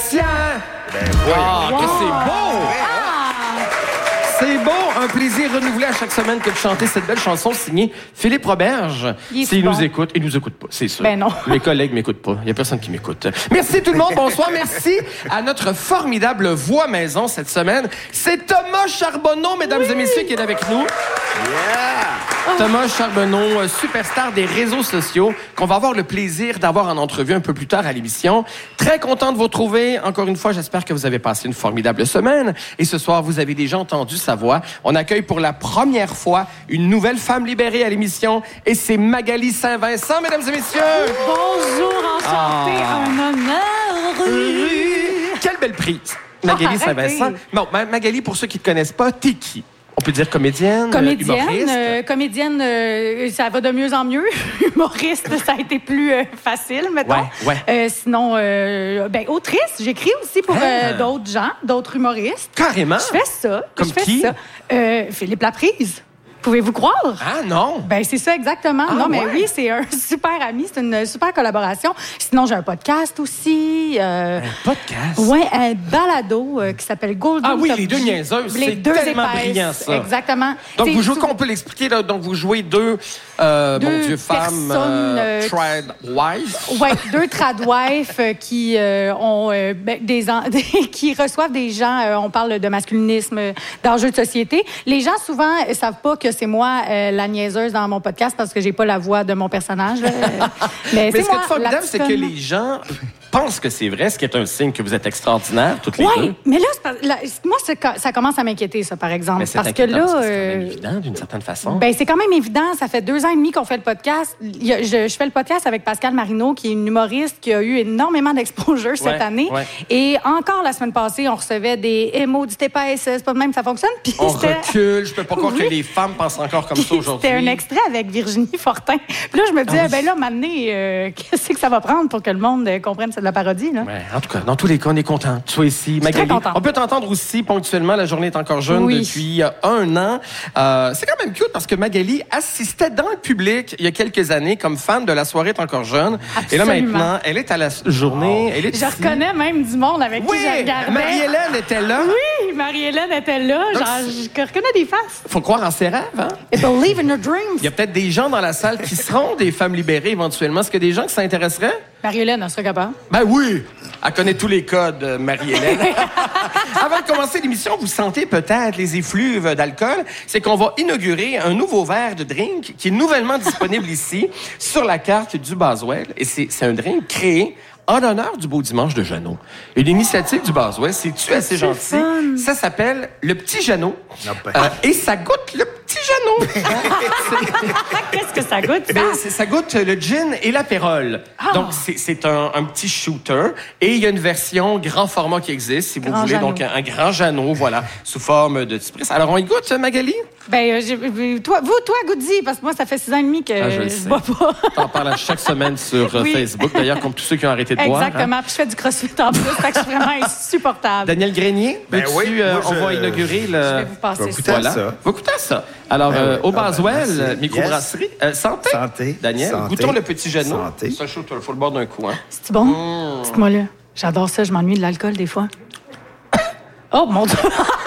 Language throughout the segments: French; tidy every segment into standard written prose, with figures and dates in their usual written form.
Sébastien! Ben oui. Que c'est beau! C'est beau, un plaisir renouvelé à chaque semaine que de chanter cette belle chanson signée Philippe Roberge. S'il nous écoute, il nous écoute pas, c'est sûr. Ben non. Mes collègues m'écoutent pas, il y a personne qui m'écoute. Merci tout le monde, bonsoir, merci à notre formidable voix maison cette semaine. C'est Thomas Charbonneau, mesdames et messieurs, qui est avec nous. Thomas Charbonneau, superstar des réseaux sociaux, qu'on va avoir le plaisir d'avoir en entrevue un peu plus tard à l'émission. Très content de vous retrouver. Encore une fois, j'espère que vous avez passé une formidable semaine. Et ce soir, vous avez déjà entendu sa voix. On accueille pour la première fois une nouvelle femme libérée à l'émission. Et c'est Magali Saint-Vincent, mesdames et messieurs. Bonjour, enchantée, un honneur. Quelle belle prise. Magali Saint-Vincent. Bon, Magali, pour ceux qui ne te connaissent pas, t'es qui? On peut dire comédienne, humoriste? Comédienne, ça va de mieux en mieux. Humoriste, ça a été plus facile, mettons. Ouais. Sinon, autrice. J'écris aussi pour d'autres gens, d'autres humoristes. Carrément? Je fais ça. Comme qui? Philippe Laprise. Pouvez-vous croire? Ah non! Ben c'est ça exactement. Ah, non, mais ouais? oui, c'est un super ami, c'est une super collaboration. Sinon, j'ai un podcast aussi. Un podcast? Oui, un balado qui s'appelle Golden Ah oui, Top les deux G. niaiseuses. Les C'est deux tellement épaisses. brillant, ça. Exactement. Donc, C'est vous jouez, sou- qu'on peut l'expliquer, là, donc vous jouez deux femmes personnes, tradwives. Oui, deux tradwives qui ont qui reçoivent des gens. On parle de masculinisme, d'enjeux de société. Les gens souvent savent pas que c'est moi la niaiseuse dans mon podcast parce que j'ai pas la voix de mon personnage. Là. Mais c'est ce qui moi, est formidable, la c'est que petite les gens pensent que c'est vrai, ce qui est un signe que vous êtes extraordinaires, toutes les deux. Oui, mais là, moi, ça commence à m'inquiéter, ça, par exemple. Mais c'est parce que là, parce que c'est quand même évident, d'une certaine façon. ben, c'est quand même évident. Ça fait 2 ans et demi qu'on fait le podcast. Je fais le podcast avec Pascal Marino, qui est une humoriste qui a eu énormément d'exposure cette année. Ouais. Et encore la semaine passée, on recevait des maudits épaisse, c'est pas de même que ça fonctionne. Puis On c'était- recule. Je peux pas croire Oui. que les femmes pensent encore comme ça aujourd'hui. C'était un extrait avec Virginie Fortin. Puis là, je me disais, ben là, maintenant, qu'est-ce que ça va prendre pour que le monde comprenne que c'est de la parodie, là? Ouais, en tout cas, dans tous les cas, on est content. Tu sois ici. très Magali, contente. on peut t'entendre aussi ponctuellement. La journée est encore jeune Oui. depuis 1 an. C'est quand même cute parce que Magali assistait dans le public il y a quelques années comme fan de La soirée est encore jeune. Et là, Absolument. maintenant, elle est à la journée. Elle est Je ici. reconnais même du monde avec Oui, qui je regardais. Marie-Hélène était là. Oui, Marie-Hélène était là. Donc, Genre, je reconnais des faces. Faut croire en ses rêves, hein? Et believe in your dreams. Il y a peut-être des gens dans la salle qui seront des femmes libérées éventuellement. Est-ce qu'il y a des gens qui s'intéresseraient? Marie-Hélène, elle serait capable. Ben oui! Elle connaît tous les codes, Marie-Hélène. Avant de commencer l'émission, vous sentez peut-être les effluves d'alcool. C'est qu'on va inaugurer un nouveau verre de drink qui est nouvellement disponible ici, sur la carte du Boswell. Et c'est un drink créé en l'honneur du Beau Dimanche de Jeannot. Une initiative du Boswell, c'est-tu assez gentil? fun. Ça s'appelle le Petit Jeannot. Ah ben. Et ça goûte le Petit Jeannot. Qu'est-ce que ça goûte, ça? Ben, ça goûte le gin et l'apérole. Donc, c'est un petit shooter. Et il y a une version grand format qui existe, si vous Grand voulez. Jeannot. Donc, un grand Jeannot, voilà, sous forme de petit prise. Alors, on y goûte, Magali? Ben, toi, goûte-y, parce que moi, ça fait 6 ans et demi que Ah, je le je sais. bois pas. T'en parles chaque semaine sur Oui. Facebook, d'ailleurs, comme tous ceux qui ont arrêté de boire. hein. Exactement. Puis je fais du crossfit en plus, fait que je suis vraiment insupportable. Daniel Grenier, Ben veux-tu, oui, moi, on va inaugurer le... Je vais vous passer goûter ça. à ça. Va goûter à ça. Alors, Ben oui. au Ah ben, Boswell, merci. microbrasserie. Santé. Santé. Daniel, Santé. goûtons le Petit Jeannot. Santé. C'est un shooter, il faut le boire d'un coup, hein. C'est bon? Dites-moi là. J'adore ça, je m'ennuie de l'alcool des fois. Oh mon Dieu!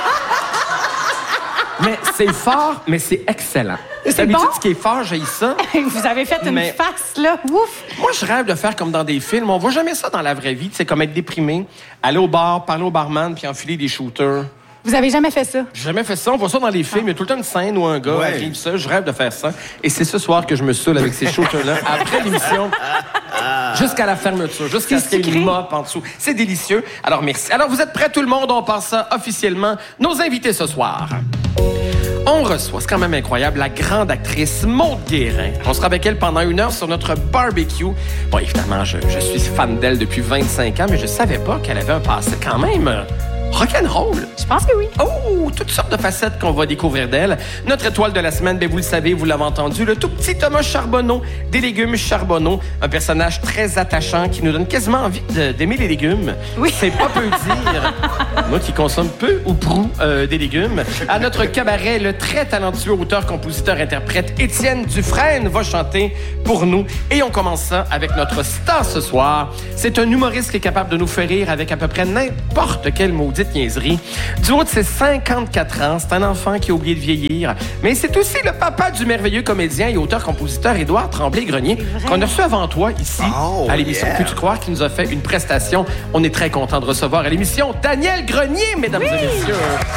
Mais c'est fort, mais c'est excellent. C'est D'habitude, bon? ce qui est fort, j'ai ça. Vous avez fait une Mais- face, là. Ouf! Moi, je rêve de faire comme dans des films. On voit jamais ça dans la vraie vie. C'est comme être déprimé, aller au bar, parler au barman, puis enfiler des shooters. Vous avez jamais fait ça? J'ai jamais fait ça. On voit ça dans les films. Il y a tout le temps une scène où un gars Ouais. arrive ça. Je rêve de faire ça. Et c'est ce soir que je me saoule avec ces shooters-là. Après l'émission, jusqu'à la fermeture, jusqu'à ce qu'il y ait sucré. une mop en dessous. C'est délicieux. Alors, merci. Alors, vous êtes prêts, tout le monde? On passe ça officiellement. Nos invités ce soir. On reçoit, c'est quand même incroyable, la grande actrice Maude Guérin. On sera avec elle pendant 1 heure sur notre barbecue. Bon, évidemment, je suis fan d'elle depuis 25 ans, mais je savais pas qu'elle avait un passé quand même rock'n'roll. Je pense que oui. Oh, toutes sortes de facettes qu'on va découvrir d'elle. Notre étoile de la semaine, vous le savez, vous l'avez entendu, le tout petit Thomas Charbonneau, des légumes Charbonneau, un personnage très attachant qui nous donne quasiment envie d'aimer les légumes. Oui. C'est pas peu dire. Moi qui consomme peu ou prou des légumes. À notre cabaret, le très talentueux auteur, compositeur, interprète Étienne Dufresne va chanter pour nous. Et on commence ça avec notre star ce soir. C'est un humoriste qui est capable de nous faire rire avec à peu près n'importe quelle maudite niaiserie. Du haut de ses 54 ans, c'est un enfant qui a oublié de vieillir, mais c'est aussi le papa du merveilleux comédien et auteur-compositeur Édouard Tremblay-Grenier, qu'on a reçu avant toi ici, à l'émission Peux-tu croire, qui nous a fait une prestation. On est très content de recevoir à l'émission Daniel Grenier, mesdames et messieurs.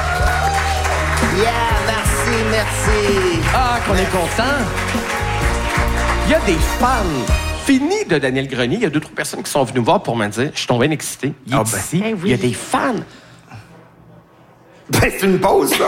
Merci. Ah, qu'on est content. Il y a des fans finis de Daniel Grenier. Il y a 2-3 personnes qui sont venues me voir pour me dire « Je suis tombé bien excité. Il est ici. Ben oui. Il y a des fans. » Ben, c'est une pause, là.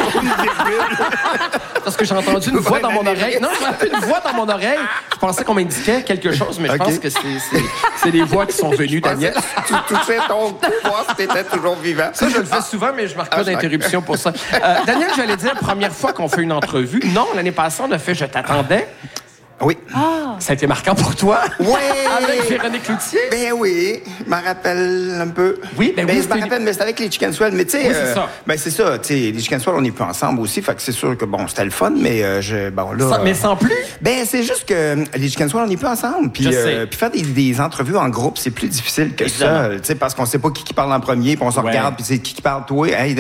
Parce que j'ai entendu une voix dans mon oreille. Non, j'ai entendu une voix dans mon oreille. Je pensais qu'on m'indiquait quelque chose, mais je pense que c'est les voix qui sont venues, Daniel. Tu touchais ton cou, voir si t'étais toujours vivant. Ça, je le fais souvent, mais je marque pas d'interruption pour ça. Daniel, j'allais dire, première fois qu'on fait une entrevue. Non, l'année passée, on a fait « Je t'attendais ». Oui. Ça a été marquant pour toi? Oui! Avec Véronique Cloutier? Ben oui, je m'en rappelle un peu. Oui, ben oui, je m'en rappelle, mais c'était avec les Chicken Swell. Mais tu sais, oui, c'est ça. Ben c'est ça, tu sais, les Chicken Swell, on n'est plus ensemble aussi, fait que c'est sûr que bon, c'était le fun, mais Mais sans plus? Ben c'est juste que les Chicken Swell, on n'est plus ensemble. Puis puis faire des entrevues en groupe, c'est plus difficile que ça, tu sais, parce qu'on sait pas qui parle en premier, puis on se regarde, puis c'est qui parle toi. Hey,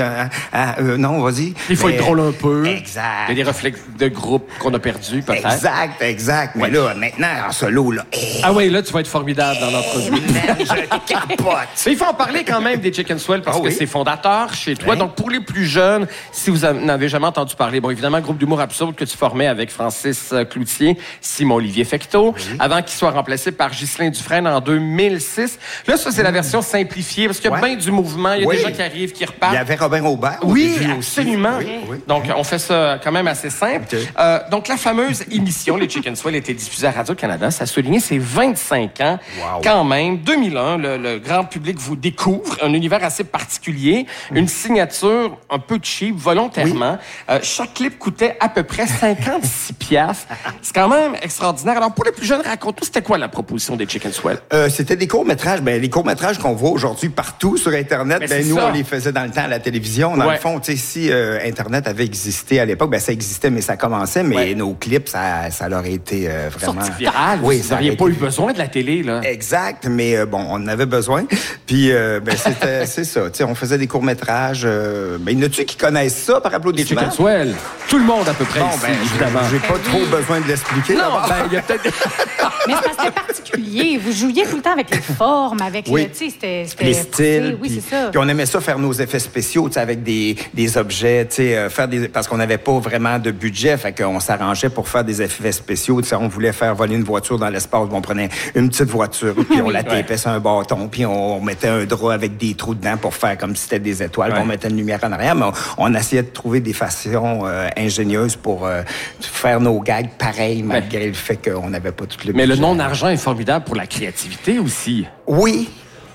non, vas-y. Il faut être drôle un peu. Exact. Il y a des réflexes de groupe qu'on a perdus, peut-être. Exact. Mais là, maintenant, en solo, là. Ah oui, là, tu vas être formidable dans l'entrevue. Je capote. Mais il faut en parler quand même des Chicken Swell parce que c'est fondateur chez toi. Oui. Donc, pour les plus jeunes, si vous n'avez jamais entendu parler, bon, évidemment, groupe d'humour absurde que tu formais avec Francis Cloutier, Simon-Olivier Fecteau, avant qu'il soit remplacé par Ghislain Dufresne en 2006. Là, ça, c'est la version simplifiée parce qu'il y a bien du mouvement. Il y a des gens qui arrivent, qui repartent. Il y avait Robin Aubert. Oui, absolument. Oui. Donc, on fait ça quand même assez simple. Okay. Donc, la fameuse émission, les Chicken Swell, était diffusée à Radio-Canada. Ça a souligné ses 25 ans. Wow. Quand même, 2001, le grand public vous découvre. Un univers assez particulier. Une signature un peu cheap, volontairement. Chaque clip coûtait à peu près 56 piastres. C'est quand même extraordinaire. Alors, pour les plus jeunes, raconte-nous, c'était quoi la proposition des Chicken Swell? C'était des courts-métrages. Ben, les courts-métrages qu'on voit aujourd'hui partout sur Internet, nous, on les faisait dans le temps à la télévision. Dans le fond, tu sais, si Internet avait existé à l'époque, ben, ça existait, mais ça commençait. Mais nos clips, ça leur a été vraiment... Sorti viral. Oui, vous n'auriez pas eu besoin de la télé, là. Exact, mais bon, on en avait besoin. Puis, c'est ça. Tu sais, on faisait des courts-métrages. Ben, il y en a-tu qui connaissent ça par applaudissement? Les Chicken Swell. Tout le monde, à peu près, Bon, ici, ben, évidemment. j'ai pas trop besoin de l'expliquer. Non, ben, il y a peut-être... Mais c'est parce que c'était particulier. Vous jouiez tout le temps avec les formes, avec Oui. tu sais, c'était Les styles. Oui, puis, c'est ça. Puis on aimait ça faire nos effets spéciaux, tu sais, avec des objets, tu sais, parce qu'on n'avait pas vraiment de budget, fait qu'on s'arrangeait pour faire des effets spéciaux. Tu sais, on voulait faire voler une voiture dans l'espace, on prenait une petite voiture, puis on la tapait sur un bâton, puis on mettait un drap avec des trous dedans pour faire comme si c'était des étoiles, puis on mettait une lumière en arrière, mais on essayait de trouver des façons ingénieuses pour faire nos gags pareils, malgré le fait qu'on n'avait pas tout le budget. Mais le non-argent est formidable pour la créativité aussi. Oui.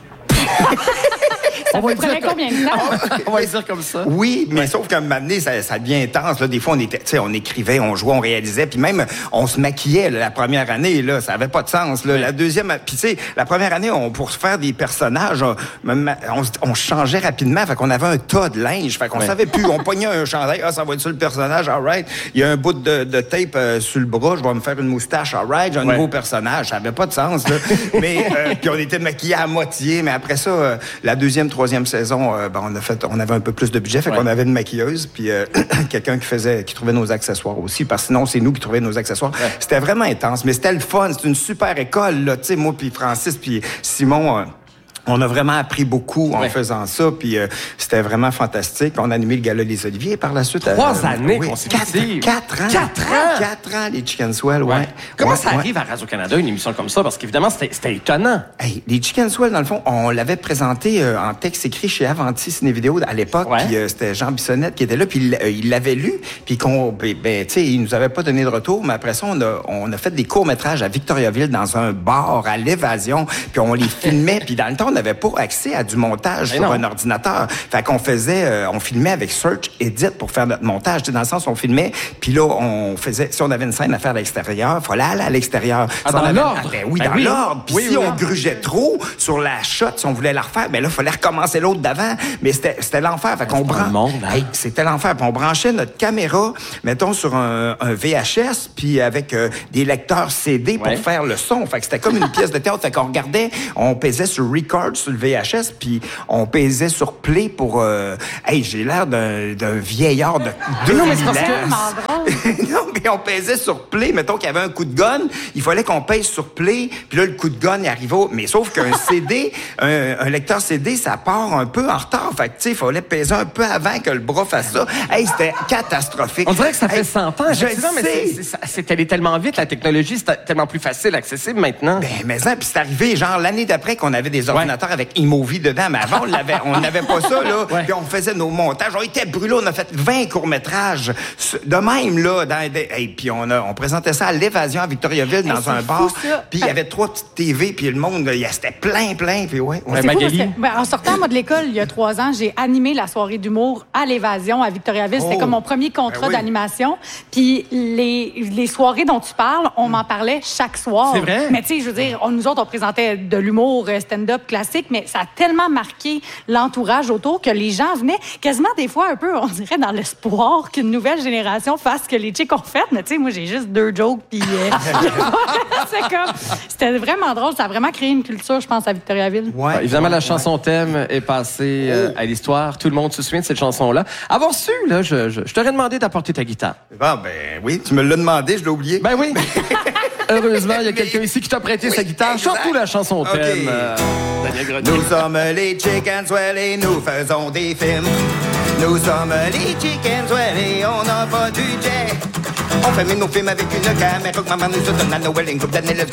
Ça vous prenait combien de temps? On va le dire comme ça. Oui, mais sauf qu'à un moment donné, ça devient intense. Là. Des fois, on écrivait, on jouait, on réalisait, puis même, on se maquillait là, la première année. Là, ça avait pas de sens. Là. La deuxième, puis tu sais, la première année, pour faire des personnages, on changeait rapidement. Fait qu'on avait un tas de linge. Fait qu'on savait plus. On pognait un chandail. Ah, ça va être sur le personnage. All right. Il y a un bout de tape sur le bras. Je vais me faire une moustache. All right. J'ai un nouveau personnage. Ça avait pas de sens. Là. Mais puis on était maquillés à moitié. Mais après ça, la deuxième, troisième saison, on avait un peu plus de budget, fait qu'on avait une maquilleuse, puis quelqu'un qui trouvait nos accessoires aussi, parce que sinon, c'est nous qui trouvions nos accessoires. Ouais. C'était vraiment intense, mais c'était le fun. C'était une super école, là, tu sais, moi, puis Francis, puis Simon... on a vraiment appris beaucoup en faisant ça, puis c'était vraiment fantastique. On a animé le Gala des Oliviers par la suite. 3 années consécutives. 4 ans. 4 ans, les Chicken Swell, Comment ça arrive à Radio-Canada, une émission comme ça? Parce qu'évidemment, c'était étonnant. Hey, les Chicken Swell, dans le fond, on l'avait présenté en texte écrit chez Avanti Ciné-Vidéo à l'époque, puis c'était Jean Bissonnette qui était là, puis il l'avait lu, puis tu sais, il nous avait pas donné de retour, mais après ça, on a fait des courts-métrages à Victoriaville dans un bar à l'Évasion, puis on les filmait, puis dans le temps, on n'avait pas accès à du montage sur un ordinateur. Fait qu'on faisait, on filmait avec Search Edit pour faire notre montage. Dans le sens, on filmait, puis là, on faisait, si on avait une scène à faire à l'extérieur, il fallait aller à l'extérieur. Ah, dans l'ordre? Oui, dans l'ordre. Puis si on grugeait trop sur la shot, si on voulait la refaire, ben là, il fallait recommencer l'autre d'avant. Mais c'était l'enfer. Fait qu'on c'était l'enfer. Puis on branchait notre caméra, mettons, sur un VHS, puis avec des lecteurs CD pour faire le son. Fait que c'était comme une pièce de théâtre. Fait qu'on regardait, on pesait sur Record, sur le VHS, puis on pesait sur Play pour... j'ai l'air d'un vieillard de 2000 ans. Non, mais c'est parce que... Non, mais on pesait sur Play. Mettons qu'il y avait un coup de gun, il fallait qu'on pèse sur Play, puis là, le coup de gun, il arrivait. Mais sauf qu'un CD, un lecteur CD, ça part un peu en retard. Fait que, tu sais, il fallait peser un peu avant que le bras fasse ça. C'était catastrophique. On dirait que ça fait 100 ans. Je sais. Mais c'est allé tellement vite, la technologie, c'est tellement plus facile, accessible maintenant. Mais ça, puis c'est arrivé, genre, l'année d'après qu'on avait des ordinateurs avec iMovie dedans, mais avant, on n'avait pas ça, là. Puis on faisait nos montages. On était brûlés, on a fait 20 courts-métrages. De même, là, puis on présentait ça à l'Évasion à Victoriaville, dans un bar. Puis il y avait 3 petites TV, puis le monde, c'était plein, puis Magali. En sortant, moi, de l'école, il y a 3 ans, j'ai animé la soirée d'humour à l'Évasion à Victoriaville. C'était comme mon premier contrat d'animation. Puis les soirées dont tu parles, on m'en parlait chaque soir. C'est vrai? Mais tu sais, je veux dire, nous autres, on présentait de l'humour stand-up classique, mais ça a tellement marqué l'entourage autour que les gens venaient quasiment des fois un peu, on dirait, dans l'espoir qu'une nouvelle génération fasse ce que les chicks ont fait. Mais tu sais, moi, j'ai juste 2 jokes, puis c'était vraiment drôle. Ça a vraiment créé une culture, je pense, à Victoriaville. Évidemment, la chanson thème est passée à l'histoire. Tout le monde se souvient de cette chanson-là. Avoir su, là, je t'aurais demandé d'apporter ta guitare. Oui, tu me l'as demandé, je l'ai oublié. Ben oui. Heureusement, il y a quelqu'un ici qui t'a prêté sa guitare. Chante-nous la chanson thème. Nous sommes les Chickens Well et nous faisons des films. Nous sommes les Chickens Well et on n'a pas de budget. On fait nos films avec une caméra que maman nous a donné à Noël une couple d'années.